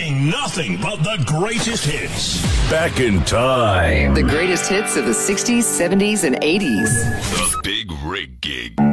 playing nothing but the greatest hits. Back in time. The greatest hits of the 60s, 70s, and 80s. The Big Rig Gig.